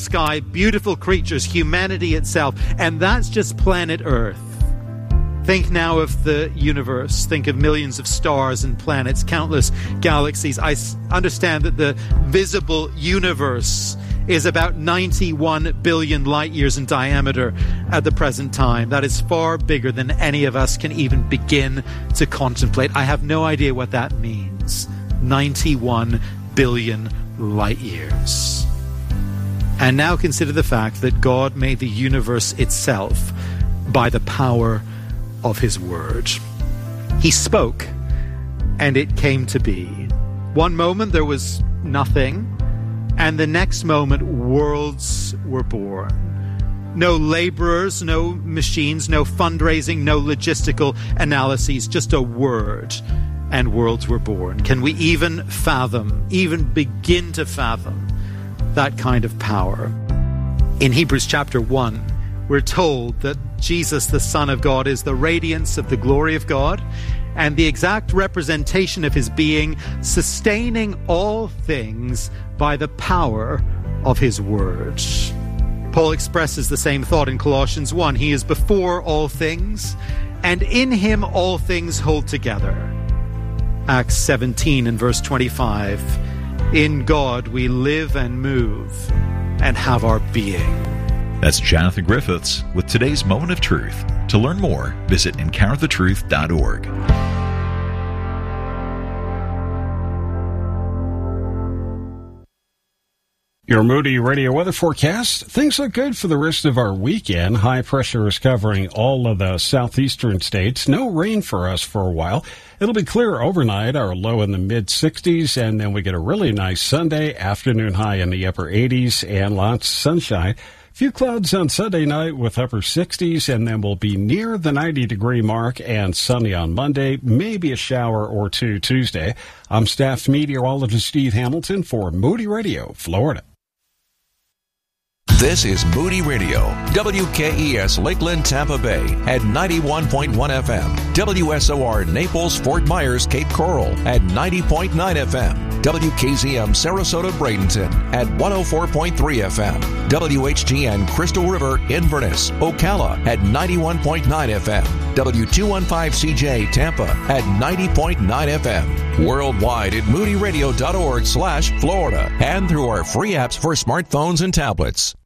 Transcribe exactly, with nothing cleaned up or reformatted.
sky, beautiful creatures, humanity itself, and that's just planet Earth. Think now of the universe. Think of millions of stars and planets, countless galaxies. I understand that the visible universe is about ninety-one billion light years in diameter at the present time. That is far bigger than any of us can even begin to contemplate. I have no idea what that means. ninety-one billion light years. And now consider the fact that God made the universe itself by the power of his word. He spoke, and it came to be. One moment there was nothing, and the next moment worlds were born. No laborers, no machines, no fundraising, no logistical analyses, just a word, and worlds were born. Can we even fathom, even begin to fathom that kind of power? In Hebrews chapter one, we're told that Jesus, the Son of God, is the radiance of the glory of God and the exact representation of his being, sustaining all things by the power of his word. Paul expresses the same thought in Colossians one. He is before all things, and in him all things hold together. Acts seventeen and verse twenty-five. In God we live and move and have our being. That's Jonathan Griffiths with today's Moment of Truth. To learn more, visit encounter the truth dot org. Your Moody Radio weather forecast. Things look good for the rest of our weekend. High pressure is covering all of the southeastern states. No rain for us for a while. It'll be clear overnight, our low in the mid sixties, and then we get a really nice Sunday afternoon high in the upper eighties and lots of sunshine. Few clouds on Sunday night with upper sixties, and then we'll be near the ninety degree mark and sunny on Monday, maybe a shower or two Tuesday. I'm staff meteorologist Steve Hamilton for Moody Radio, Florida. This is Moody Radio, W K E S Lakeland, Tampa Bay at ninety-one point one F M, W S O R Naples, Fort Myers, Cape Coral at ninety point nine F M, W K Z M Sarasota, Bradenton at one oh four point three F M, W H G N Crystal River, Inverness, Ocala at ninety-one point nine F M, W two fifteen C J Tampa at ninety point nine F M, worldwide at moody radio dot org slash Florida, and through our free apps for smartphones and tablets.